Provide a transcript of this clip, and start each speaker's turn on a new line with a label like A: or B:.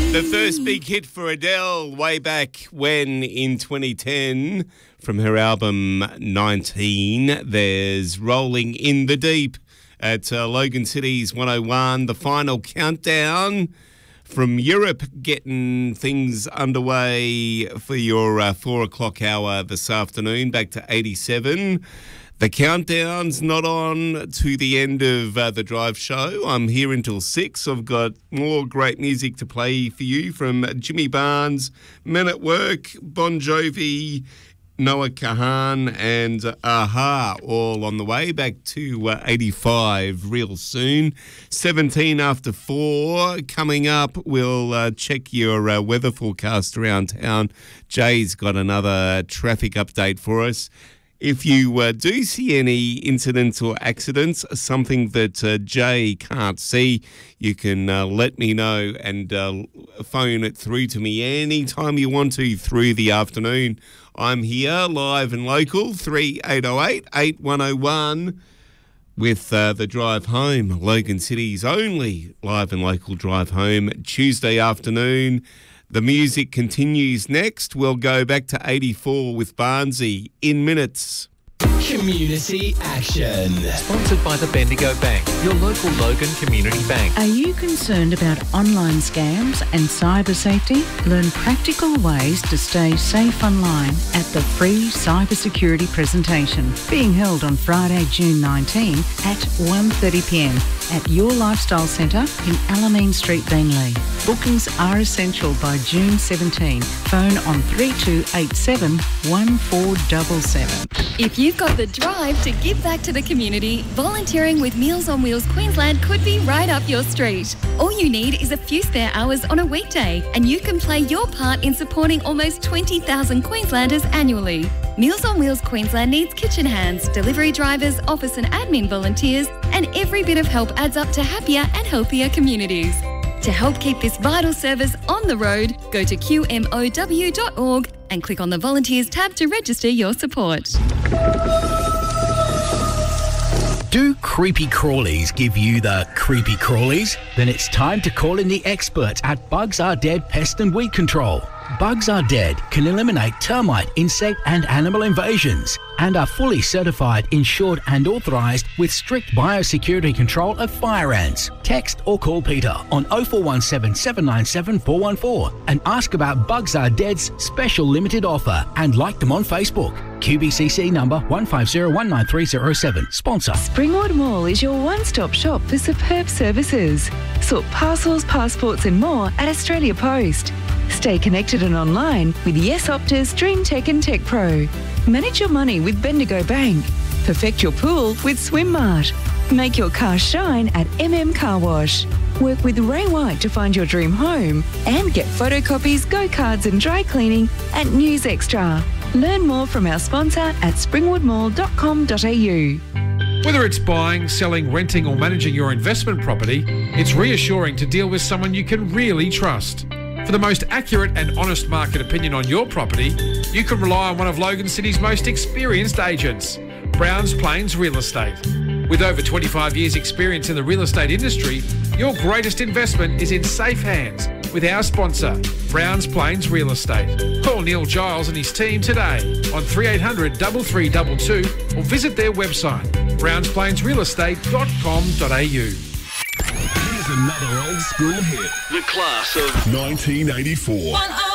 A: The first big hit for Adele way back when in 2010 from her album 19, there's Rolling in the Deep at Logan City's 101, the final countdown from Europe, getting things underway for your 4 o'clock hour this afternoon, back to 87. The countdown's not on to the end of the drive show. I'm here until 6. I've got more great music to play for you from Jimmy Barnes, Men at Work, Bon Jovi, Noah Kahan and Aha, all on the way. Back to 85 real soon. 17 after 4. Coming up, we'll check your weather forecast around town. Jay's got another traffic update for us. If you do see any incidents or accidents, something that Jay can't see, you can let me know and phone it through to me anytime you want to through the afternoon. I'm here, live and local, 3808-8101 with the drive home, Logan City's only live and local drive home, Tuesday afternoon. The music continues next. We'll go back to 84 with Barnsey in minutes.
B: Community Action.
C: Sponsored by the Bendigo Bank, your local Logan Community Bank.
D: Are you concerned about online scams and cyber safety? Learn practical ways to stay safe online at the free cybersecurity presentation being held on Friday, June 19 at 1:30pm at Your Lifestyle Centre in Alameen Street, Beenleigh. Bookings are essential by June 17. Phone on 3287 1477.
E: If you've got the drive to give back to the community, volunteering with Meals on Wheels Queensland could be right up your street. All you need is a few spare hours on a weekday, and you can play your part in supporting almost 20,000 Queenslanders annually. Meals on Wheels Queensland needs kitchen hands, delivery drivers, office and admin volunteers, and every bit of help adds up to happier and healthier communities. To help keep this vital service on the road, go to qmow.org and click on the Volunteers tab to register your support.
B: Do creepy crawlies give you the creepy crawlies? Then it's time to call in the experts at Bugs Are Dead Pest and Weed Control. Bugs Are Dead can eliminate termite, insect and animal invasions and are fully certified, insured and authorised with strict biosecurity control of fire ants. Text or call Peter on 0417 797 414 and ask about Bugs Are Dead's special limited offer and like them on Facebook. QBCC number 150193007. Sponsor.
F: Springwood Mall is your one-stop shop for superb services. Sort parcels, passports and more at Australia Post. Stay connected and online with Yes Optus Dream Tech and Tech Pro. Manage your money with Bendigo Bank. Perfect your pool with SwimMart. Make your car shine at Car Wash. Work with Ray White to find your dream home and get photocopies, go-cards and dry cleaning at News Extra. Learn more from our sponsor at springwoodmall.com.au.
G: Whether it's buying, selling, renting or managing your investment property, it's reassuring to deal with someone you can really trust. For the most accurate and honest market opinion on your property, you can rely on one of Logan City's most experienced agents, Browns Plains Real Estate. With over 25 years' experience in the real estate industry, your greatest investment is in safe hands with our sponsor, Browns Plains Real Estate. Call Neil Giles and his team today on 3800 3322 or visit their website, brownsplainsrealestate.com.au.
H: Here's another old school hit.
I: The class of
H: 1984.